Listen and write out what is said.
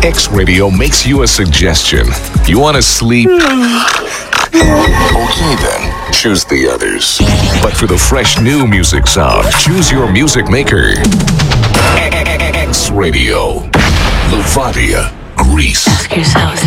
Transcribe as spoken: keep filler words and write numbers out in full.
X Radio makes you a suggestion. You want to sleep? Okay then, choose the others. But for the fresh new music sound, choose your music maker. X Radio, Levadia, Greece. Ask yourself.